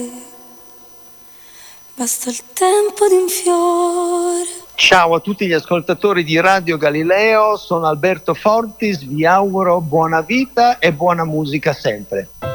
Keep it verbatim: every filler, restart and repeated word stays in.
Basta il tempo di un fiore. Ciao a tutti gli ascoltatori di Radio Galileo, sono Alberto Fortis, vi auguro buona vita e buona musica sempre.